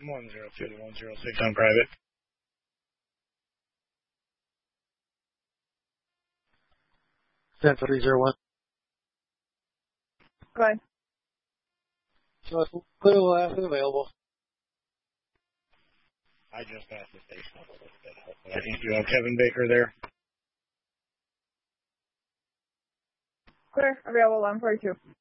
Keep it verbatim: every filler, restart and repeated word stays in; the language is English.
one zero two to one zero six on private. ten three zero one. Go ahead. So it's clear last is available. I just passed the station a little bit. I think you have Kevin Baker there. Clear, available one forty-two.